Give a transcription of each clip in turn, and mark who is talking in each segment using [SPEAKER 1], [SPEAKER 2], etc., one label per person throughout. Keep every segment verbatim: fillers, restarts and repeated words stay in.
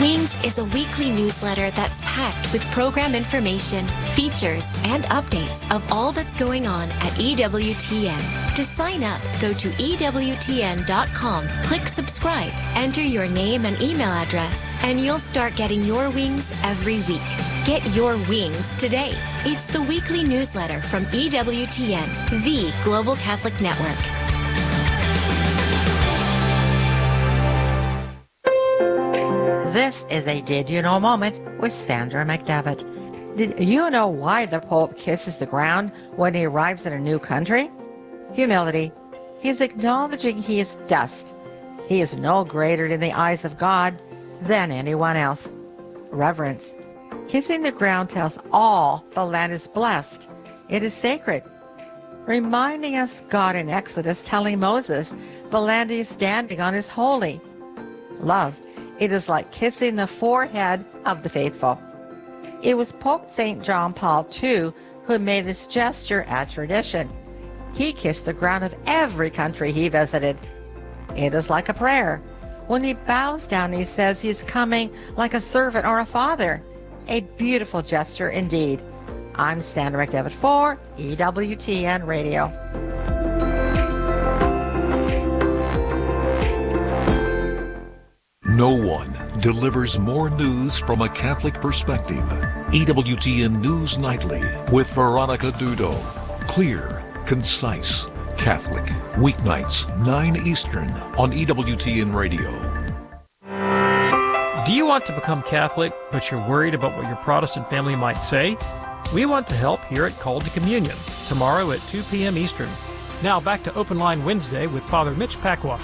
[SPEAKER 1] Wings is a weekly newsletter that's packed with program information, features, and updates of all that's going on at E W T N. To sign up, go to E W T N dot com, click subscribe, enter your name and email address, and you'll start getting your wings every week. Get your wings today. It's the weekly newsletter from E W T N, the Global Catholic Network.
[SPEAKER 2] This is a Did You Know moment with Sandra McDevitt. Did you know why the Pope kisses the ground when he arrives in a new country? Humility. He is acknowledging he is dust. He is no greater in the eyes of God than anyone else. Reverence. Kissing the ground tells all the land is blessed. It is sacred. Reminding us God in Exodus telling Moses the land he is standing on is holy. Love. It is like kissing the forehead of the faithful. It was Pope Saint John Paul the Second who made this gesture a tradition. He kissed the ground of every country he visited. It is like a prayer. When he bows down, he says he's coming like a servant or a father. A beautiful gesture indeed. I'm Sandra McDevitt for E W T N Radio.
[SPEAKER 3] No one delivers more news from a Catholic perspective. E W T N News Nightly with Veronica Dudo. Clear, concise, Catholic. Weeknights, nine Eastern on E W T N Radio.
[SPEAKER 4] Do you want to become Catholic, but you're worried about what your Protestant family might say? We want to help here at Call to Communion, tomorrow at two p.m. Eastern. Now back to Open Line Wednesday with Father Mitch Pacwa.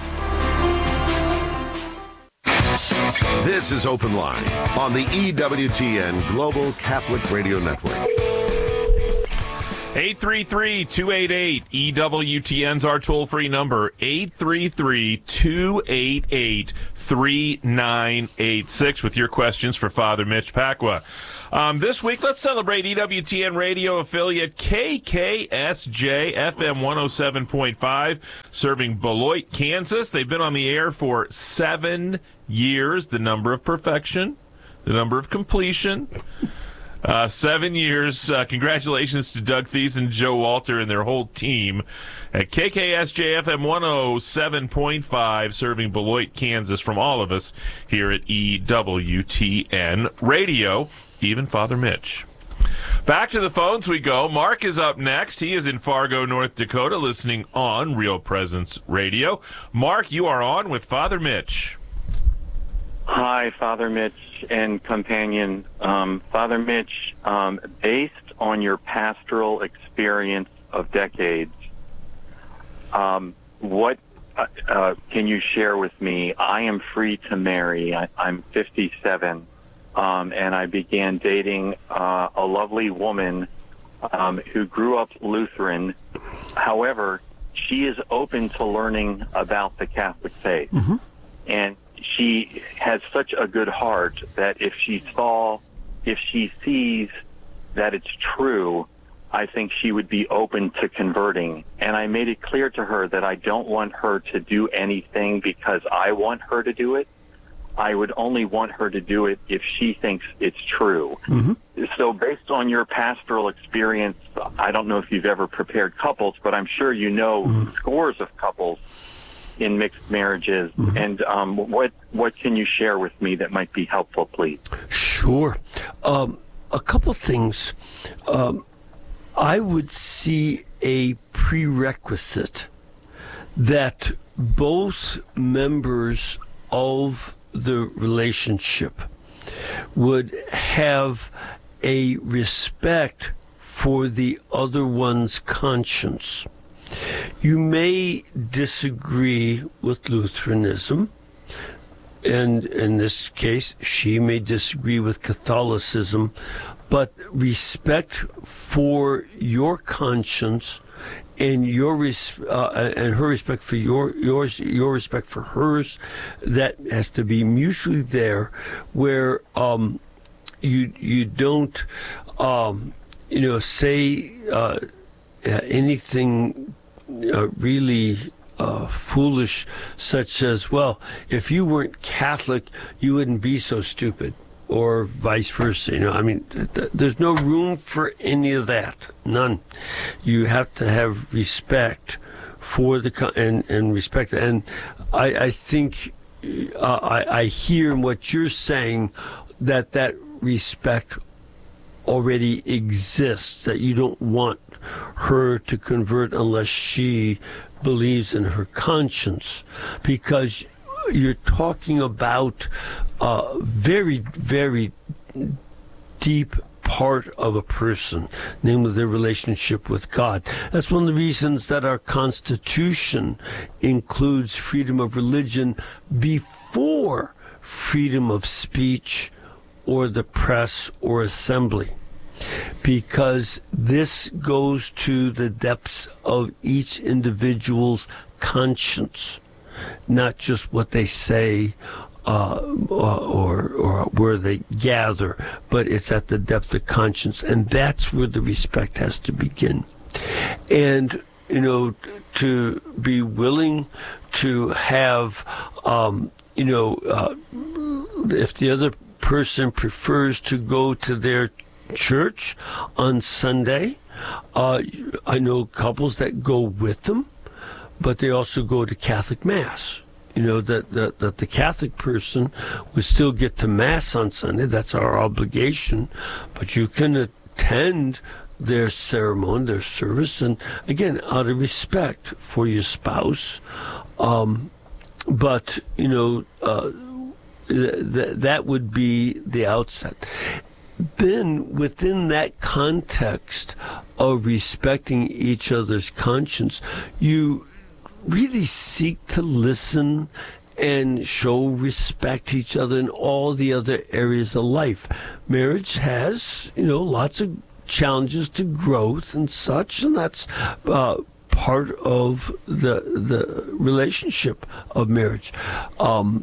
[SPEAKER 5] This is Open Line on the E W T N Global Catholic Radio Network.
[SPEAKER 6] eight three three, two eight eight, E W T N's our toll-free number, eight three three, two eight eight, three nine eight six with your questions for Father Mitch Pacwa. Um, this week, let's celebrate E W T N radio affiliate K K S J F M one oh seven point five, serving Beloit, Kansas. They've been on the air for seven years, the number of perfection, the number of completion. Uh, seven years. Uh, congratulations to Doug Thies and Joe Walter and their whole team at K K S J F M one oh seven point five, serving Beloit, Kansas, from all of us here at E W T N Radio, even Father Mitch. Back to the phones we go. Mark is up next. He is in Fargo, North Dakota, listening on Real Presence Radio. Mark, you are on with Father Mitch.
[SPEAKER 7] Hi, Father Mitch and companion. Um, Father Mitch, um, based on your pastoral experience of decades, um, what uh, uh, can you share with me? I am free to marry. I, I'm fifty-seven, um, and I began dating uh, a lovely woman um, who grew up Lutheran. However, she is open to learning about the Catholic faith. Mm-hmm. And she has such a good heart that if she saw, if she sees that it's true, I think she would be open to converting. And I made it clear to her that I don't want her to do anything because I want her to do it. I would only want her to do it if she thinks it's true. Mm-hmm. So based on your pastoral experience, I don't know if you've ever prepared couples, but I'm sure you know mm-hmm. scores of couples in mixed marriages, mm-hmm. and um, what what can you share with me that might be helpful, please?
[SPEAKER 8] Sure. Um, a couple things. Um, I would see a prerequisite that both members of the relationship would have a respect for the other one's conscience. You may disagree with Lutheranism, and in this case, she may disagree with Catholicism, but respect for your conscience and your res- uh, and her respect for your yours, your respect for hers, that has to be mutually there, where um, you you don't um, you know say uh, anything. Uh, really uh, foolish, such as, well, if you weren't Catholic, you wouldn't be so stupid, or vice versa. You know, I mean, th- th- there's no room for any of that. None. You have to have respect for the co- and and respect. And I, I think uh, I, I hear in what you're saying that that respect already exists, that you don't want her to convert unless she believes in her conscience, because you're talking about a very, very deep part of a person, namely their relationship with God. That's one of the reasons that our Constitution includes freedom of religion before freedom of speech or the press or assembly, because this goes to the depths of each individual's conscience, not just what they say uh, or, or where they gather, but it's at the depth of conscience, and that's where the respect has to begin. And, you know, to be willing to have, um, you know, uh, if the other person prefers to go to their church on Sunday, uh, I know couples that go with them, but they also go to Catholic Mass. You know, that, that, that the Catholic person would still get to Mass on Sunday. That's our obligation. But you can attend their ceremony, their service, and again, out of respect for your spouse. Um, but, you know, uh, th- that would be the outset. Then, within that context of respecting each other's conscience, you really seek to listen and show respect to each other in all the other areas of life. Marriage has, you know, lots of challenges to growth and such, and that's uh, part of the the relationship of marriage. Um,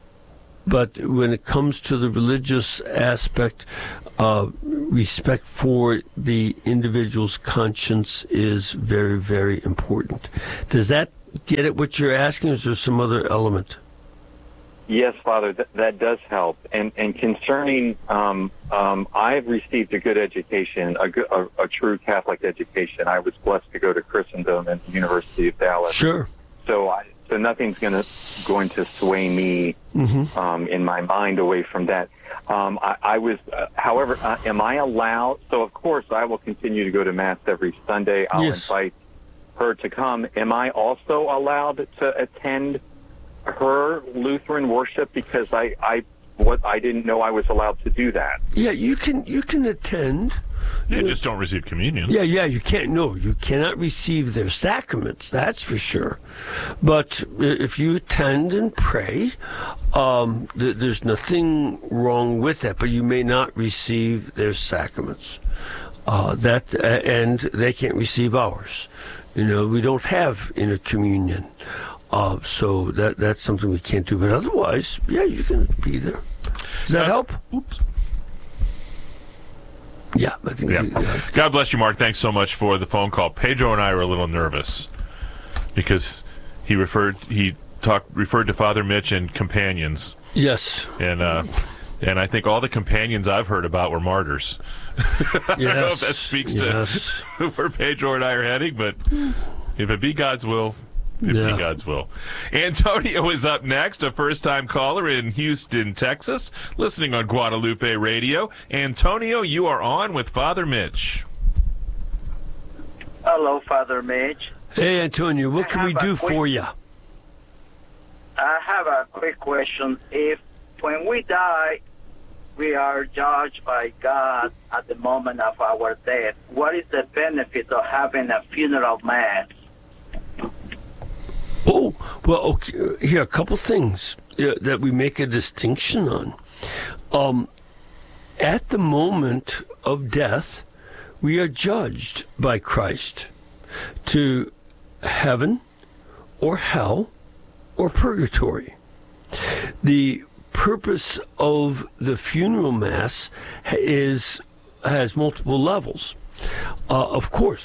[SPEAKER 8] But when it comes to the religious aspect, uh, respect for the individual's conscience is very, very important. Does that get at what you're asking, or is there some other element?
[SPEAKER 7] Yes, Father, th- that does help. And and concerning, um, um, I've received a good education, a, good, a, a true Catholic education. I was blessed to go to Christendom at the University of Dallas.
[SPEAKER 8] Sure.
[SPEAKER 7] So I. So nothing's going to going to sway me mm-hmm. um, in my mind away from that. Um, I, I was, uh, however, uh, am I allowed? So of course I will continue to go to Mass every Sunday. I'll
[SPEAKER 8] yes.
[SPEAKER 7] invite her to come. Am I also allowed to attend her Lutheran worship? Because I, I, what I didn't know I was allowed to do that.
[SPEAKER 8] Yeah, you can you can attend.
[SPEAKER 6] Yeah, you just don't receive communion.
[SPEAKER 8] Yeah, yeah, you can't. No, you cannot receive their sacraments. That's for sure. But if you attend and pray, um, th- there's nothing wrong with that. But you may not receive their sacraments. Uh, that uh, and they can't receive ours. You know, we don't have intercommunion. Uh, so that that's something we can't do. But otherwise, yeah, you can be there. Does that uh, help?
[SPEAKER 6] Oops.
[SPEAKER 8] Yeah, I think.
[SPEAKER 6] Yeah.
[SPEAKER 8] We, yeah.
[SPEAKER 6] God bless you, Mark. Thanks so much for the phone call. Pedro and I were a little nervous because he referred he talked referred to Father Mitch and companions.
[SPEAKER 8] Yes.
[SPEAKER 6] And uh, and I think all the companions I've heard about were martyrs. I
[SPEAKER 8] yes.
[SPEAKER 6] don't know if that speaks
[SPEAKER 8] yes.
[SPEAKER 6] to where Pedro and I are heading, but if it be God's will, it
[SPEAKER 8] yeah.
[SPEAKER 6] be God's will. Antonio is up next, a first-time caller in Houston, Texas, listening on Guadalupe Radio. Antonio, you are on with Father Mitch.
[SPEAKER 9] Hello, Father Mitch.
[SPEAKER 8] Hey, Antonio, what can we do quick, for you?
[SPEAKER 9] I have a quick question. If when we die, we are judged by God at the moment of our death, what is the benefit of having a funeral mass?
[SPEAKER 8] Oh, well, okay. Here, a couple things uh, that we make a distinction on. Um, at the moment of death, we are judged by Christ to heaven or hell or purgatory. The purpose of the funeral mass is has multiple levels. Uh, of course,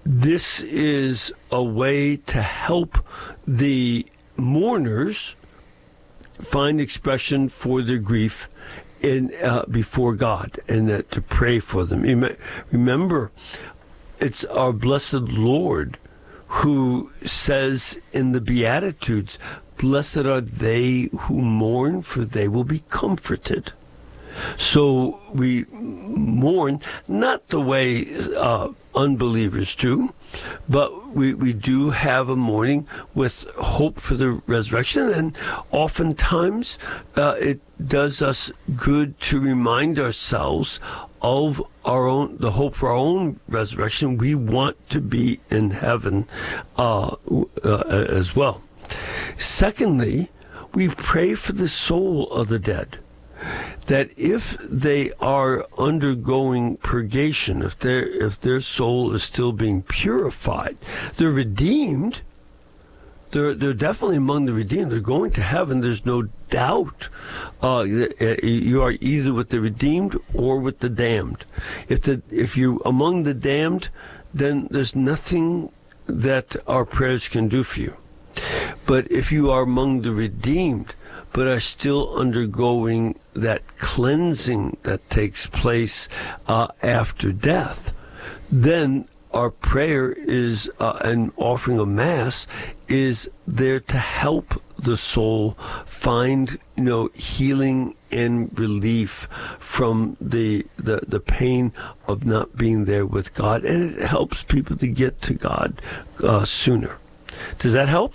[SPEAKER 8] this is a way to help the mourners find expression for their grief in uh, before God, and that to pray for them. Remember, it's our blessed Lord who says in the Beatitudes, "Blessed are they who mourn, for they will be comforted." So we mourn not the way uh, unbelievers do, but we, we do have a mourning with hope for the resurrection, and oftentimes uh, it does us good to remind ourselves of our own, the hope for our own resurrection. We want to be in heaven uh, uh, as well. Secondly, we pray for the soul of the dead, that if they are undergoing purgation, if their if their soul is still being purified, they're redeemed. They're they're definitely among the redeemed. They're going to heaven. There's no doubt. Uh, you are either with the redeemed or with the damned. If the if you're among the damned, then there's nothing that our prayers can do for you. But if you are among the redeemed, but are still undergoing that cleansing that takes place uh, after death, then our prayer is, uh, an offering of Mass, is there to help the soul find, you know, healing and relief from the, the, the pain of not being there with God. And it helps people to get to God uh, sooner. Does that help?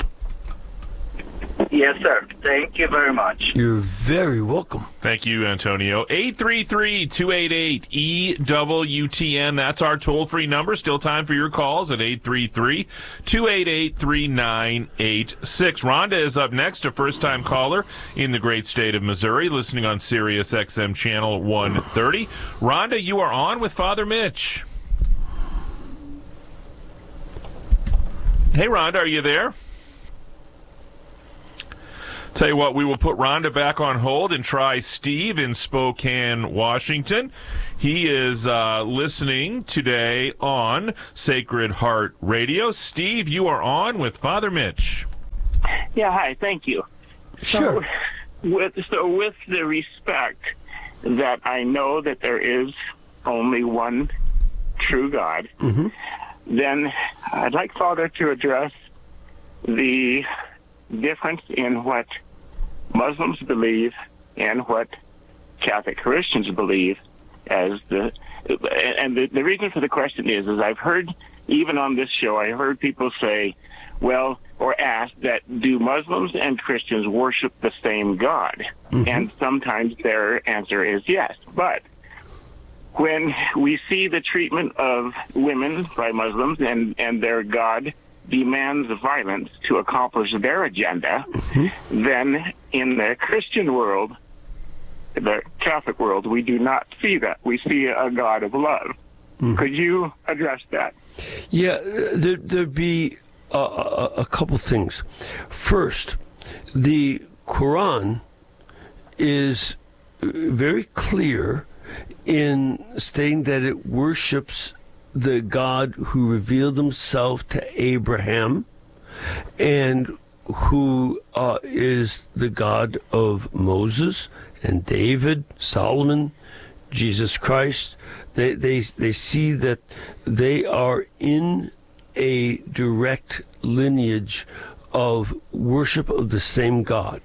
[SPEAKER 9] Yes, sir. Thank you very much.
[SPEAKER 8] You're very welcome.
[SPEAKER 6] Thank you, Antonio. eight three three, two eight eight, E W T N. That's our toll-free number. Still time for your calls at eight three three, two eight eight, three nine eight six. Rhonda is up next, a first-time caller in the great state of Missouri, listening on Sirius X M Channel one thirty. Rhonda, you are on with Father Mitch. Hey, Rhonda, are you there? Tell you what, we will put Rhonda back on hold and try Steve in Spokane, Washington. He is uh, listening today on Sacred Heart Radio. Steve, you are on with Father Mitch.
[SPEAKER 10] Yeah, hi, thank you.
[SPEAKER 8] Sure.
[SPEAKER 10] So with, so with the respect that I know that there is only one true God,
[SPEAKER 8] mm-hmm.
[SPEAKER 10] then I'd like Father to address the difference in what Muslims believe and what Catholic Christians believe as the and the, the reason for the question is is I've heard, even on this show, I heard people say, well, or ask that do Muslims and Christians worship the same God? Mm-hmm. And sometimes their answer is yes. But when we see the treatment of women by Muslims and, and their God demands violence to accomplish their agenda, mm-hmm. then in the Christian world, the Catholic world, we do not see that. We see a God of love. Mm-hmm. Could you address that?
[SPEAKER 8] Yeah, there, there'd be a, a, a couple things. First, the Quran is very clear in stating that it worships the God who revealed himself to Abraham and who uh, is the God of Moses and David, Solomon, Jesus Christ. They, they, they see that they are in a direct lineage of worship of the same God.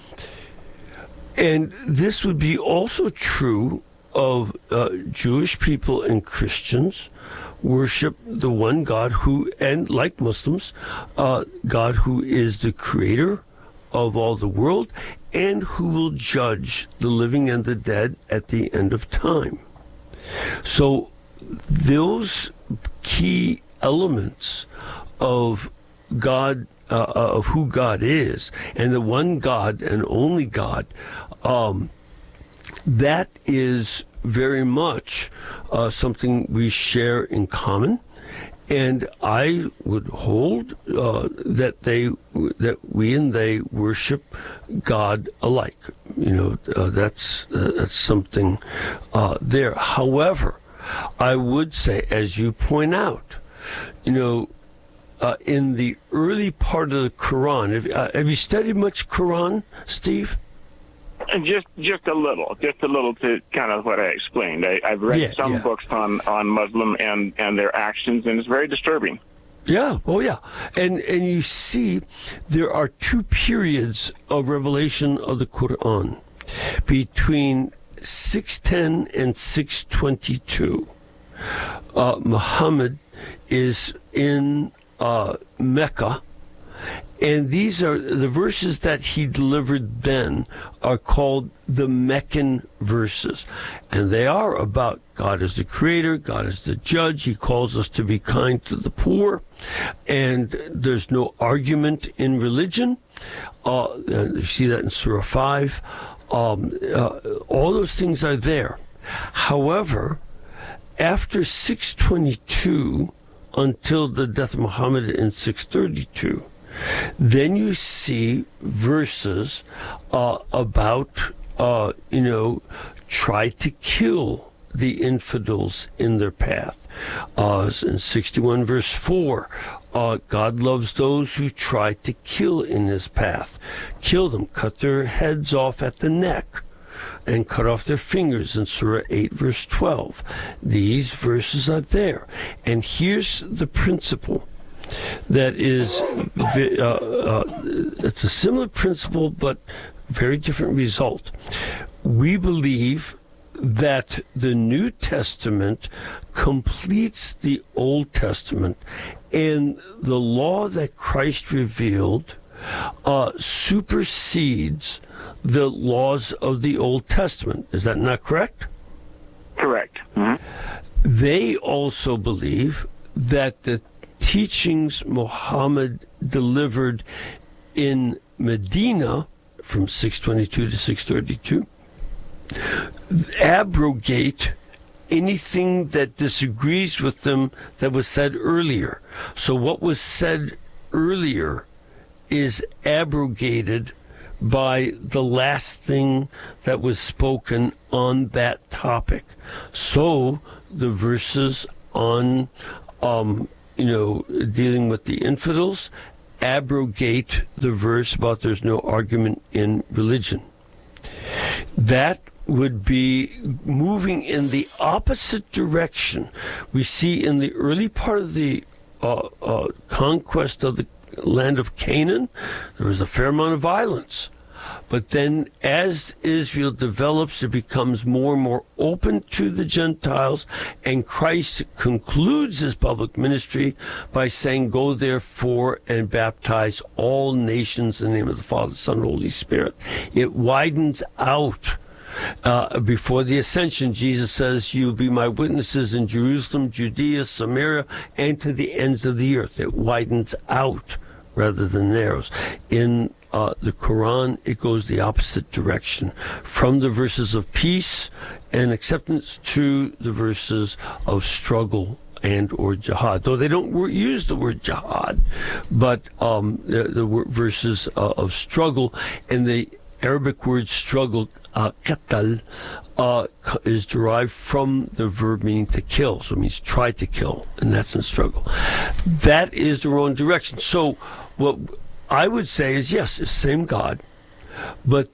[SPEAKER 8] And this would be also true of uh, Jewish people and Christians. Worship the one God who, and like Muslims, uh, God who is the creator of all the world and who will judge the living and the dead at the end of time. So those key elements of God, uh, of who God is, and the one God and only God, um, that is very much uh, something we share in common, and I would hold uh, that they that we and they worship God alike. You know, uh, that's uh, that's something uh, there. However, I would say, as you point out, you know, uh, in the early part of the Quran, have, uh, have you studied much Quran, Steve?
[SPEAKER 10] And just just a little, just a little to kind of what I explained. I, I've read
[SPEAKER 8] Yeah,
[SPEAKER 10] some
[SPEAKER 8] yeah.
[SPEAKER 10] books on, on Muslim and, and their actions, and it's very disturbing.
[SPEAKER 8] Yeah, oh yeah. And and you see there are two periods of revelation of the Quran between six ten and six twenty-two. Uh, Muhammad is in uh, Mecca, and these are the verses that he delivered then are called the Meccan verses. And they are about God as the creator, God as the judge. He calls us to be kind to the poor. And there's no argument in religion. Uh, you see that in Surah five. Um, uh, all those things are there. However, after six twenty-two, until the death of Muhammad in six thirty-two, then you see verses uh, about, uh, you know, try to kill the infidels in their path. Uh, in sixty-one verse four, uh, God loves those who try to kill in his path. Kill them, cut their heads off at the neck, and cut off their fingers in Surah eight verse twelve. These verses are there. And here's the principle. That is, uh, uh, it's a similar principle, but very different result. We believe that the New Testament completes the Old Testament, and the law that Christ revealed uh, supersedes the laws of the Old Testament. Is that not correct?
[SPEAKER 10] Correct. Mm-hmm.
[SPEAKER 8] They also believe that the teachings Muhammad delivered in Medina from six twenty-two to six thirty-two abrogate anything that disagrees with them that was said earlier. So what was said earlier is abrogated by the last thing that was spoken on that topic. So the verses on um, you know, dealing with the infidels, abrogate the verse about there's no argument in religion. That would be moving in the opposite direction. We see in the early part of the uh, uh, conquest of the land of Canaan, there was a fair amount of violence. But then as Israel develops, it becomes more and more open to the Gentiles, and Christ concludes his public ministry by saying, go therefore and baptize all nations in the name of the Father, Son, and Holy Spirit. It widens out. Uh, before the ascension, Jesus says, you'll be my witnesses in Jerusalem, Judea, Samaria, and to the ends of the earth. It widens out rather than narrows. In uh, the Quran, it goes the opposite direction, from the verses of peace and acceptance to the verses of struggle and or jihad. Though they don't wor- use the word jihad, but um, the, the wor- verses uh, of struggle, and the Arabic word struggle, uh, qatal, uh, is derived from the verb meaning to kill. So it means try to kill, and that's in struggle. That is the wrong direction. So what I would say is, yes, it's the same God, but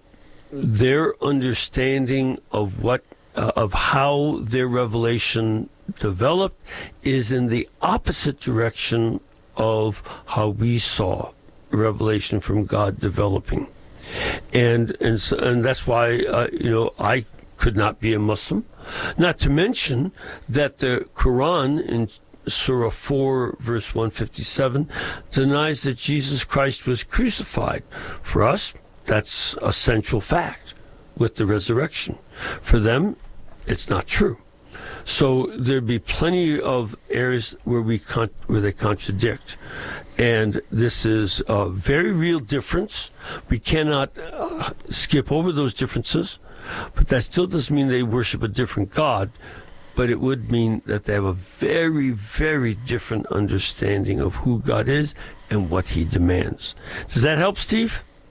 [SPEAKER 8] their understanding of what, uh, of how their revelation developed is in the opposite direction of how we saw revelation from God developing. And and so, and that's why uh, you know I could not be a Muslim. Not to mention that the Quran in Surah four, verse one fifty-seven, denies that Jesus Christ was crucified. For us, that's a central fact with the resurrection. For them, it's not true. So there'd be plenty of areas where we con- where they contradict. And this is a very real difference. We cannot uh, skip over those differences, but that still doesn't mean they worship a different God, but it would mean that they have a very, very different understanding of who God is and what he demands. Does that help, Steve?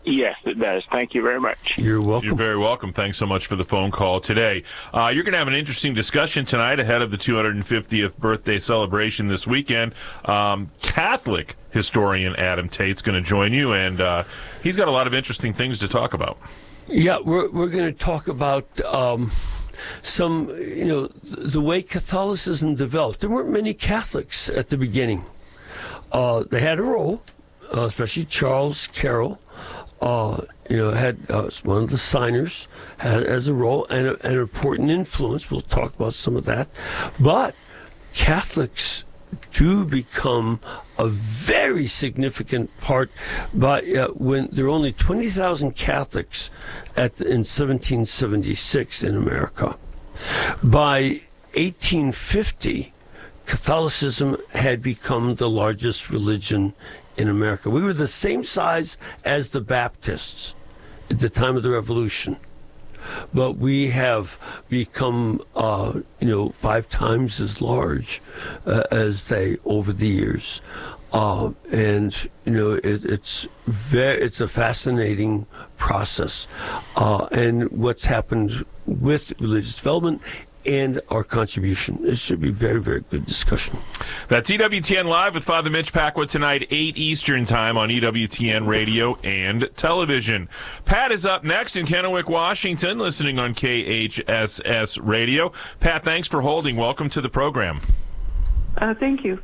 [SPEAKER 10] Yes, it does. Thank you very much.
[SPEAKER 8] You're welcome.
[SPEAKER 6] You're very welcome. Thanks so much for the phone call today. Uh, you're going to have an interesting discussion tonight ahead of the two hundred fiftieth birthday celebration this weekend. Um, Catholic historian Adam Tate's going to join you, and uh, he's got a lot of interesting things to talk about.
[SPEAKER 8] Yeah, we're we're going to talk about um, some, you know, the way Catholicism developed. There weren't many Catholics at the beginning. Uh, they had a role, uh, especially Charles Carroll. Uh, you know, had uh, one of the signers had as a role and a, an important influence. We'll talk about some of that. But Catholics do become a very significant part. But uh, when there were only twenty thousand Catholics at in seventeen seventy-six in America, by eighteen fifty, Catholicism had become the largest religion in America. We were the same size as the Baptists at the time of the Revolution, but we have become, uh, you know, five times as large uh, as they over the years. Uh, and you know, it, it's very, it's a fascinating process, uh, and what's happened with religious development and our contribution. It should be a very, very good discussion.
[SPEAKER 6] That's E W T N Live with Father Mitch Pacwa tonight, eight Eastern Time on E W T N Radio and Television. Pat is up next in Kennewick, Washington, listening on K H S S Radio. Pat, thanks for holding. Welcome to the program.
[SPEAKER 11] Uh, thank you.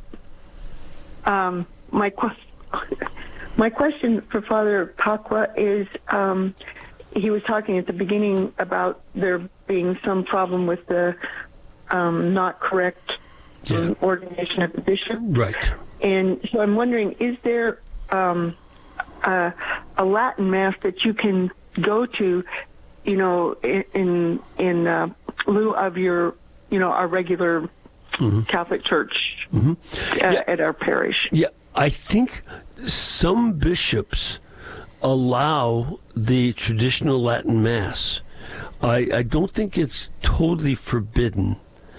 [SPEAKER 11] Um, my, qu- my question for Father Pacwa is, um, he was talking at the beginning about there being some problem with the um, not correct
[SPEAKER 8] yeah.
[SPEAKER 11] um, ordination of the bishop.
[SPEAKER 8] Right.
[SPEAKER 11] And so I'm wondering, is there um, a, a Latin Mass that you can go to, you know, in in uh, lieu of your, you know, our regular mm-hmm. Catholic Church mm-hmm. uh,
[SPEAKER 8] yeah.
[SPEAKER 11] at our parish?
[SPEAKER 8] Yeah, I think some bishops allow the traditional Latin Mass. I, I don't think it's totally forbidden,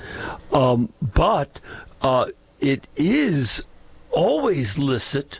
[SPEAKER 8] um, but uh, it is always licit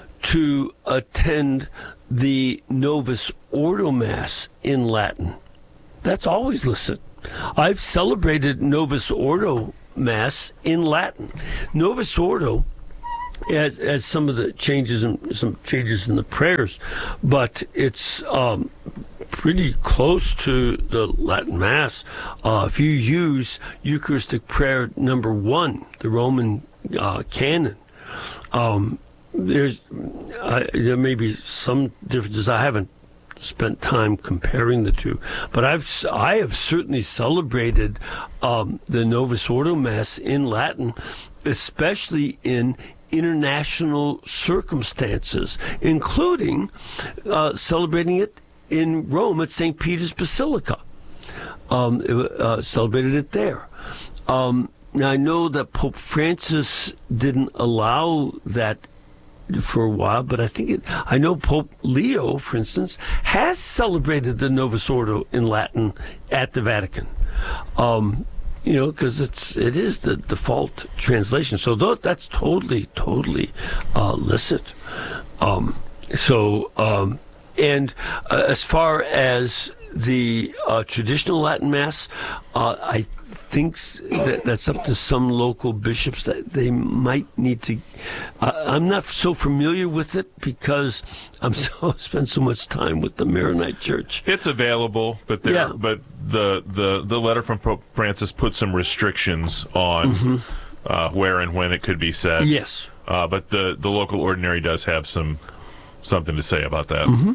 [SPEAKER 8] to attend the Novus Ordo Mass in Latin. That's always licit. I've celebrated Novus Ordo Mass in Latin. Novus Ordo As, as some of the changes in some changes in the prayers, but it's um, pretty close to the Latin Mass. Uh, if you use Eucharistic prayer number one, the Roman uh, canon, um, there's uh, there may be some differences. I haven't spent time comparing the two, but I've I have certainly celebrated um, the Novus Ordo Mass in Latin, especially in international circumstances, including uh, celebrating it in Rome at Saint Peter's Basilica. Um, uh, celebrated it there. Um, now, I know that Pope Francis didn't allow that for a while, but I think it, I know Pope Leo, for instance, has celebrated the Novus Ordo in Latin at the Vatican. Um, You know, because it's it is the default translation, so th- that's totally totally uh, licit. Um, so, um, and uh, as far as the uh, traditional Latin Mass, uh, I think that that's up to some local bishops that they might need to. Uh, I'm not so familiar with it because I'm so spent so much time with the Maronite Church.
[SPEAKER 6] It's available, but there,
[SPEAKER 8] yeah.
[SPEAKER 6] but the, the the letter from Pope Francis put some restrictions on mm-hmm. uh, where and when it could be said.
[SPEAKER 8] Yes,
[SPEAKER 6] uh, but the the local ordinary does have some something to say about that.
[SPEAKER 8] Mm-hmm.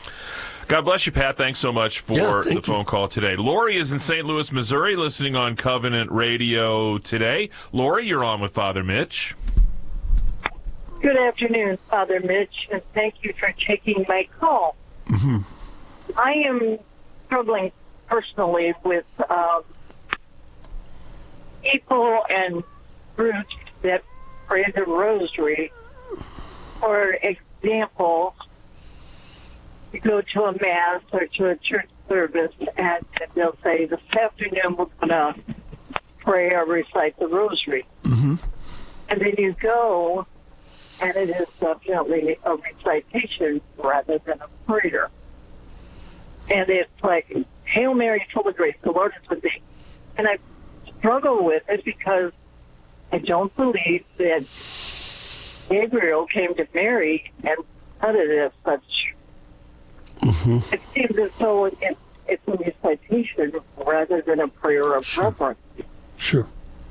[SPEAKER 6] God bless you, Pat. Thanks so much for
[SPEAKER 8] yeah,
[SPEAKER 6] the
[SPEAKER 8] you.
[SPEAKER 6] phone call today. Lori is in Saint Louis, Missouri, listening on Covenant Radio today. Lori, you're on with Father Mitch.
[SPEAKER 12] Good afternoon, Father Mitch, and thank you for taking my call.
[SPEAKER 8] Mm-hmm.
[SPEAKER 12] I am struggling personally with um, people and groups that pray the rosary. For example, you go to a mass or to a church service, and they'll say, this afternoon we're going to pray or recite the rosary.
[SPEAKER 8] Mm-hmm.
[SPEAKER 12] And then you go, and it is definitely a recitation rather than a prayer. And it's like, Hail Mary, full of grace, the Lord is with thee. And I struggle with it because I don't believe that Gabriel came to Mary and said it as such.
[SPEAKER 8] Mm-hmm.
[SPEAKER 12] It seems as though it, it's a recitation rather than a prayer of
[SPEAKER 8] Sure.
[SPEAKER 12] reverence.
[SPEAKER 8] Sure.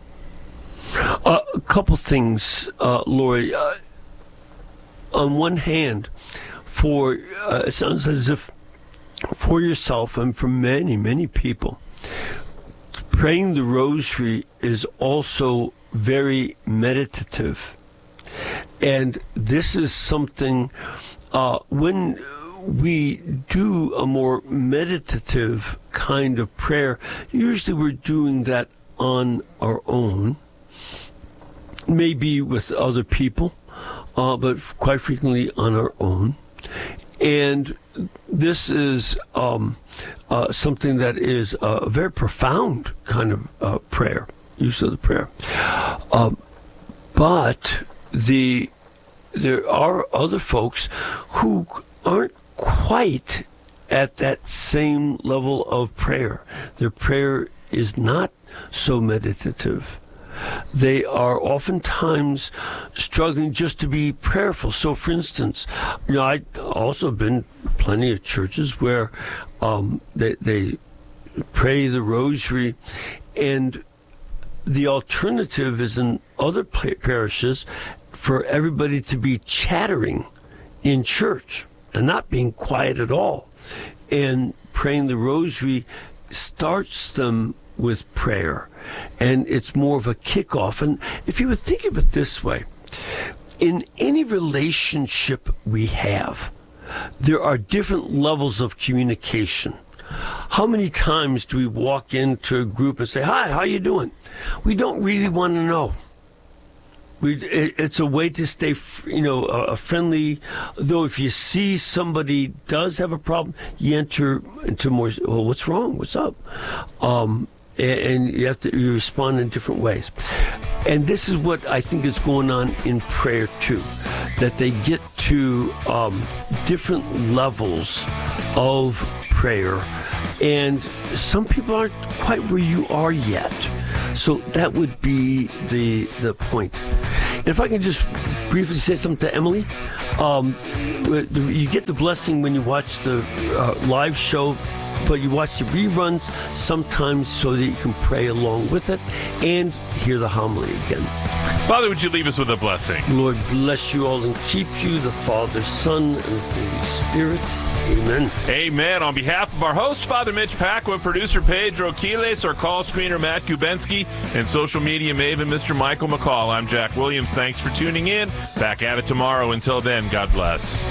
[SPEAKER 8] Uh, a couple things, uh, Lori. Uh, on one hand, for uh, it sounds as if for yourself and for many, many people, praying the rosary is also very meditative. And this is something, uh, when we do a more meditative kind of prayer, usually we're doing that on our own, maybe with other people, uh, but quite frequently on our own. And this is um, uh, something that is a very profound kind of uh, prayer, use of the prayer. Uh, but the there are other folks who aren't quite at that same level of prayer. Their prayer is not so meditative. They are oftentimes struggling just to be prayerful. So, for instance, you know, I've also been plenty of churches where um, they, they pray the rosary, and the alternative is in other parishes for everybody to be chattering in church and not being quiet at all. And praying the rosary starts them with prayer, and it's more of a kickoff. And if you would think of it this way, in any relationship we have, there are different levels of communication. How many times do we walk into a group and say, "Hi, how you doing?" We don't really want to know. We, it, it's a way to stay, you know, uh, friendly. Though if you see somebody does have a problem, you enter into more, well, what's wrong? What's up? Um, and, and you have to you respond in different ways. And this is what I think is going on in prayer too, that they get to um, different levels of prayer. And some people aren't quite where you are yet. So that would be the the point. And if I can just briefly say something to Emily, um, you get the blessing when you watch the uh, live show, but you watch the reruns sometimes so that you can pray along with it and hear the homily again.
[SPEAKER 6] Father, would you leave us with a blessing?
[SPEAKER 8] Lord bless you all and keep you, the Father, Son, and Holy Spirit. Amen.
[SPEAKER 6] Amen. On behalf of our host, Father Mitch Pacwa, producer Pedro Quiles, our call screener Matt Kubensky, and social media maven Mister Michael McCall, I'm Jack Williams. Thanks for tuning in. Back at it tomorrow. Until then, God bless.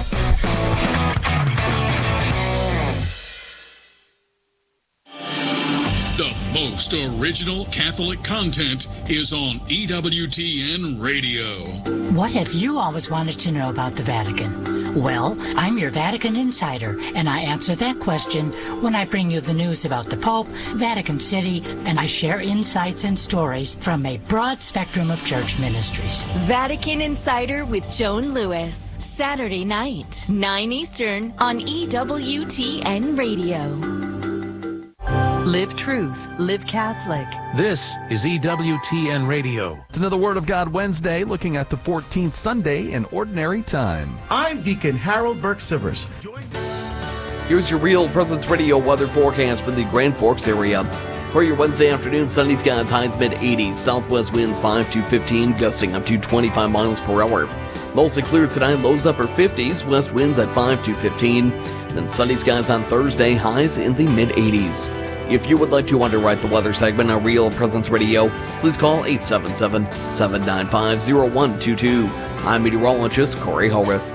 [SPEAKER 13] The most original Catholic content is on E W T N Radio.
[SPEAKER 14] What have you always wanted to know about the Vatican? Well, I'm your Vatican insider, and I answer that question when I bring you the news about the Pope, Vatican City, and I share insights and stories from a broad spectrum of church ministries.
[SPEAKER 1] Vatican Insider with Joan Lewis, Saturday night, nine Eastern on E W T N Radio.
[SPEAKER 15] Live truth, live Catholic.
[SPEAKER 16] This is E W T N Radio. It's another Word of God Wednesday, looking at the fourteenth Sunday in Ordinary Time.
[SPEAKER 17] I'm Deacon Harold Burke-Sivers.
[SPEAKER 18] Here's your Real Presence Radio weather forecast for the Grand Forks area. For your Wednesday afternoon, sunny skies, highs mid eighties, southwest winds five to fifteen, gusting up to twenty-five miles per hour. Mostly clear tonight, lows upper fifties, west winds at five to fifteen. Then sunny skies on Thursday, highs in the mid eighties. If you would like to underwrite the weather segment on Real Presence Radio, please call eight seven seven, seven nine five, zero one two two. I'm meteorologist Corey Howarth.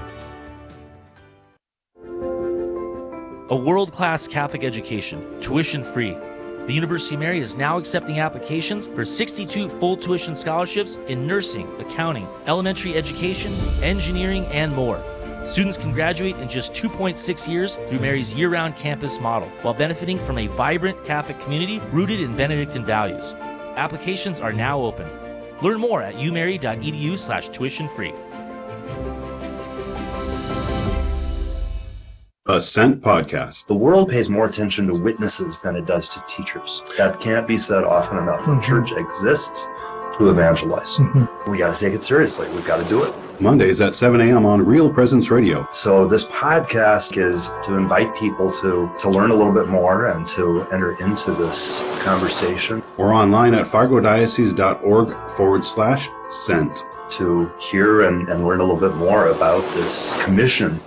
[SPEAKER 19] A world-class Catholic education, tuition-free. The University of Mary is now accepting applications for sixty-two full tuition scholarships in nursing, accounting, elementary education, engineering, and more. Students can graduate in just two point six years through Mary's year-round campus model, while benefiting from a vibrant Catholic community rooted in Benedictine values. Applications are now open. Learn more at umary.edu slash tuition free.
[SPEAKER 20] A Sent Podcast.
[SPEAKER 21] The world pays more attention to witnesses than it does to teachers. That can't be said often enough. The church exists to evangelize. Mm-hmm. We got to take it seriously. We've got to do it.
[SPEAKER 20] Mondays at seven a.m. on Real Presence Radio.
[SPEAKER 21] So this podcast is to invite people to, to learn a little bit more and to enter into this conversation.
[SPEAKER 20] We're online at fargodiocese.org forward slash sent.
[SPEAKER 21] To hear and, and learn a little bit more about this commission.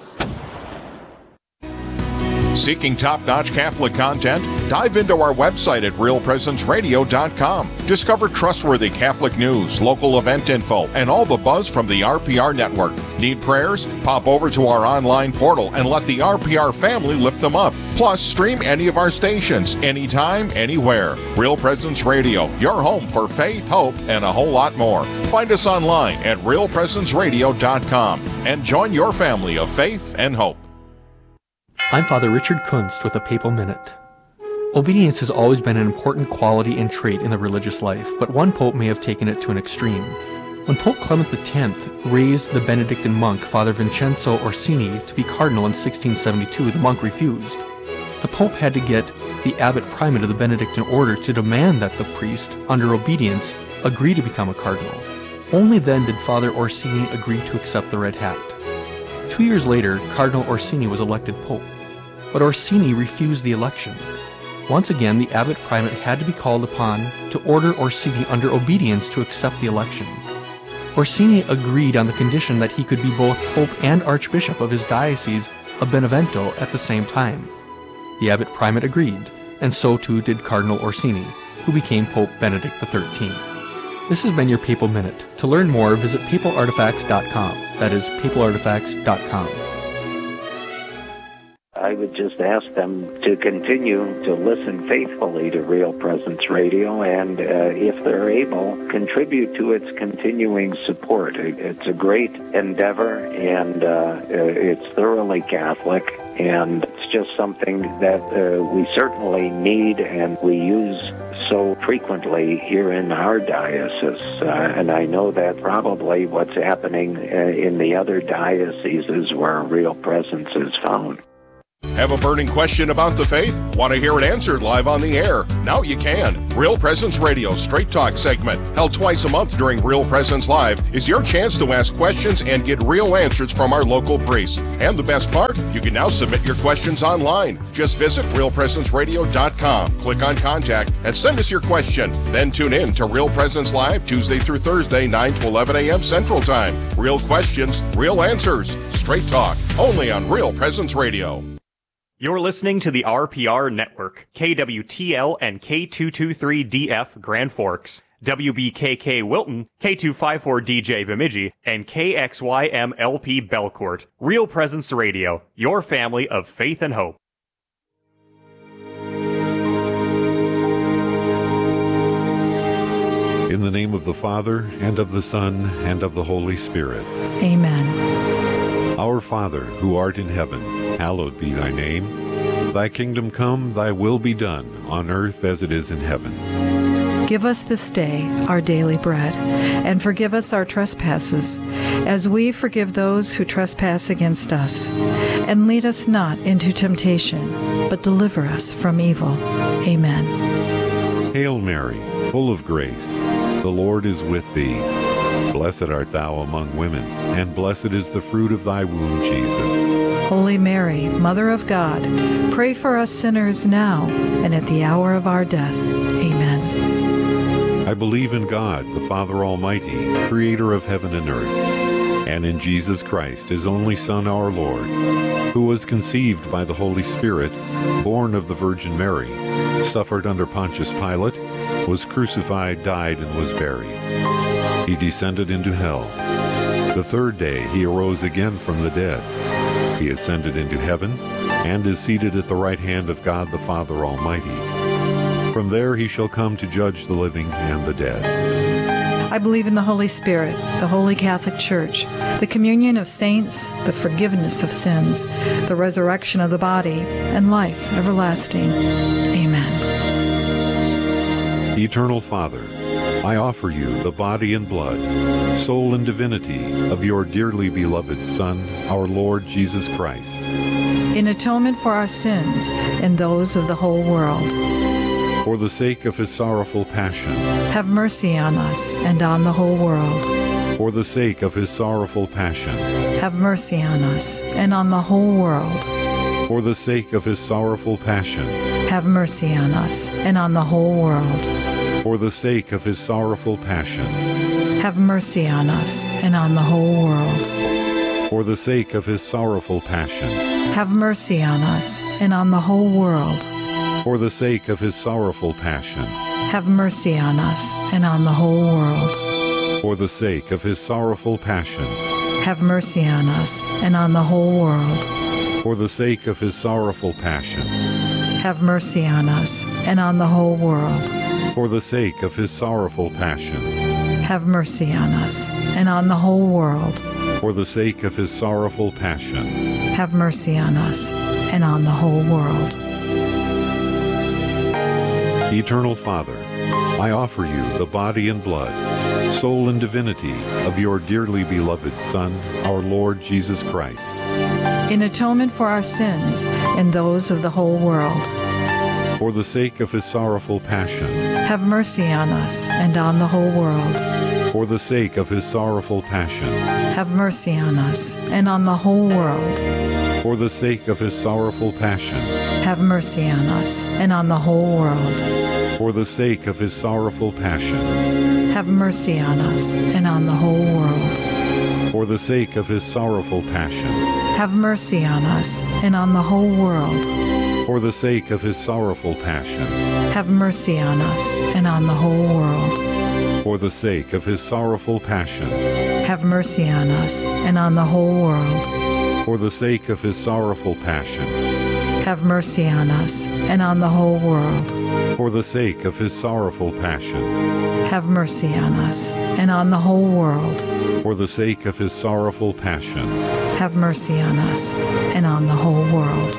[SPEAKER 22] Seeking top-notch Catholic content? Dive into our website at real presence radio dot com. Discover trustworthy Catholic news, local event info, and all the buzz from the R P R network. Need prayers? Pop over to our online portal and let the R P R family lift them up. Plus, stream any of our stations, anytime, anywhere. Real Presence Radio, your home for faith, hope, and a whole lot more. Find us online at real presence radio dot com and join your family of faith and hope.
[SPEAKER 23] I'm Father Richard Kunst with a Papal Minute. Obedience has always been an important quality and trait in the religious life, but one pope may have taken it to an extreme. When Pope Clement the tenth raised the Benedictine monk Father Vincenzo Orsini to be cardinal in sixteen seventy-two, the monk refused. The pope had to get the abbot primate of the Benedictine order to demand that the priest, under obedience, agree to become a cardinal. Only then did Father Orsini agree to accept the red hat. Two years later, Cardinal Orsini was elected pope, but Orsini refused the election. Once again, the abbot primate had to be called upon to order Orsini under obedience to accept the election. Orsini agreed on the condition that he could be both pope and archbishop of his diocese of Benevento at the same time. The abbot primate agreed, and so too did Cardinal Orsini, who became Pope Benedict the thirteenth. This has been your Papal Minute. To learn more, visit papal artifacts dot com. That is papal artifacts dot com.
[SPEAKER 24] I would just ask them to continue to listen faithfully to Real Presence Radio and, uh, if they're able, contribute to its continuing support. It's a great endeavor, and uh, it's thoroughly Catholic, and it's just something that uh, we certainly need and we use so frequently here in our diocese. Uh, and I know that probably what's happening uh, in the other dioceses where Real Presence is found.
[SPEAKER 22] Have a burning question about the faith? Want to hear it answered live on the air? Now you can. Real Presence Radio Straight Talk segment, held twice a month during Real Presence Live, is your chance to ask questions and get real answers from our local priests. And the best part, you can now submit your questions online. Just visit real presence radio dot com, click on Contact, and send us your question. Then tune in to Real Presence Live Tuesday through Thursday, nine to eleven a.m. Central Time. Real questions, real answers. Straight Talk, only on Real Presence Radio.
[SPEAKER 25] You're listening to the R P R Network, K W T L and K two twenty-three D F Grand Forks, W B K K Wilton, K two fifty-four D J Bemidji, and K X Y M L P Belcourt. Real Presence Radio, your family of faith and hope.
[SPEAKER 26] In the name of the Father, and of the Son, and of the Holy Spirit.
[SPEAKER 27] Amen.
[SPEAKER 26] Our Father, who art in heaven, hallowed be thy name. Thy kingdom come, thy will be done, on earth as it is in heaven.
[SPEAKER 27] Give us this day our daily bread, and forgive us our trespasses, as we forgive those who trespass against us. And lead us not into temptation, but deliver us from evil. Amen.
[SPEAKER 26] Hail Mary, full of grace, the Lord is with thee. Blessed art thou among women, and blessed is the fruit of thy womb, Jesus.
[SPEAKER 27] Holy Mary, Mother of God, pray for us sinners now and at the hour of our death. Amen.
[SPEAKER 26] I believe in God, the Father Almighty, creator of heaven and earth, and in Jesus Christ, his only Son, our Lord, who was conceived by the Holy Spirit, born of the Virgin Mary, suffered under Pontius Pilate, was crucified, died, and was buried. He descended into hell. The third day he arose again from the dead. He ascended into heaven, and is seated at the right hand of God the Father Almighty. From there he shall come to judge the living and the dead.
[SPEAKER 27] I believe in the Holy Spirit, the Holy Catholic Church, the communion of saints, the forgiveness of sins, the resurrection of the body, and life everlasting. Amen.
[SPEAKER 26] Eternal Father, I offer you the body and blood, soul and divinity of your dearly beloved Son, our Lord Jesus Christ,
[SPEAKER 27] in atonement for our sins and those of the whole world.
[SPEAKER 26] For the sake of his sorrowful passion,
[SPEAKER 27] have mercy on us and on the whole world.
[SPEAKER 26] For the sake of his sorrowful passion,
[SPEAKER 27] have mercy on us and on the whole world.
[SPEAKER 26] For the sake of his sorrowful passion,
[SPEAKER 27] have mercy on us and on the whole world.
[SPEAKER 26] For the sake of his sorrowful passion,
[SPEAKER 27] have mercy on us and on the whole world.
[SPEAKER 26] For the sake of his sorrowful passion,
[SPEAKER 27] have mercy on us and on the whole world.
[SPEAKER 26] For the sake of his sorrowful passion,
[SPEAKER 27] have mercy on us and on the whole world.
[SPEAKER 26] For the sake of his sorrowful passion,
[SPEAKER 27] have mercy on us and on the whole world.
[SPEAKER 26] For the sake of his sorrowful passion,
[SPEAKER 27] have mercy on us and on the whole world.
[SPEAKER 26] For the sake of his sorrowful passion,
[SPEAKER 27] have mercy on us and on the whole world.
[SPEAKER 26] For the sake of his sorrowful passion,
[SPEAKER 27] have mercy on us and on the whole world.
[SPEAKER 26] Eternal Father, I offer you the body and blood, soul and divinity of your dearly beloved Son, our Lord Jesus Christ,
[SPEAKER 27] in atonement for our sins and those of the whole world.
[SPEAKER 26] For the sake of his sorrowful passion,
[SPEAKER 27] have mercy on us and on the whole world.
[SPEAKER 26] For the sake of his sorrowful passion,
[SPEAKER 27] have mercy on us and on the whole world.
[SPEAKER 26] For the sake of his sorrowful passion,
[SPEAKER 27] have mercy on us and on the whole world.
[SPEAKER 26] For the sake of his sorrowful passion,
[SPEAKER 27] have mercy on us and on the whole world.
[SPEAKER 26] For the sake of his sorrowful passion,
[SPEAKER 27] have mercy on us and on the whole world.
[SPEAKER 26] For the sake of his sorrowful passion,
[SPEAKER 27] have mercy on us and on the whole world.
[SPEAKER 26] For the sake of his sorrowful passion,
[SPEAKER 27] have mercy on us and on the whole world.
[SPEAKER 26] For the sake of his sorrowful passion,
[SPEAKER 27] have mercy on us and on the whole world.
[SPEAKER 26] For the sake of his sorrowful passion,
[SPEAKER 27] have mercy on us and on the whole world.
[SPEAKER 26] For the sake of his sorrowful passion,
[SPEAKER 27] have mercy on us and on the whole world.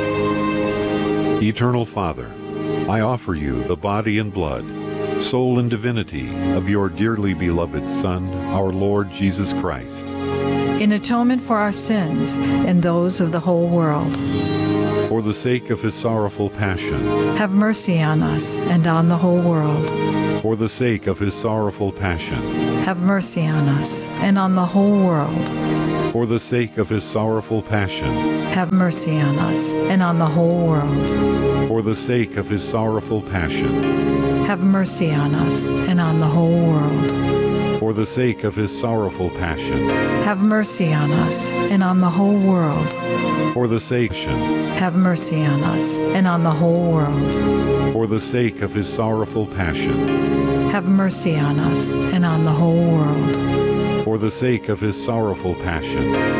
[SPEAKER 26] Eternal Father, I offer you the body and blood, soul and divinity of your dearly beloved Son, our Lord Jesus Christ,
[SPEAKER 27] in atonement for our sins and those of the whole world.
[SPEAKER 26] For the sake of his sorrowful passion,
[SPEAKER 27] have mercy on us and on the whole world.
[SPEAKER 26] For the sake of his sorrowful passion,
[SPEAKER 27] have mercy on us and on the whole world.
[SPEAKER 26] For the sake of his sorrowful passion,
[SPEAKER 27] have mercy on us and on the whole world.
[SPEAKER 26] For the sake of his sorrowful passion,
[SPEAKER 27] have mercy on us and on the whole world.
[SPEAKER 26] For the sake of his sorrowful passion,
[SPEAKER 27] have mercy on us and on the whole world.
[SPEAKER 26] For the sake,
[SPEAKER 27] have mercy on us and on the whole world.
[SPEAKER 26] For the sake of his sorrowful passion,
[SPEAKER 27] have mercy on us and on the whole world.
[SPEAKER 26] For the sake of his sorrowful passion,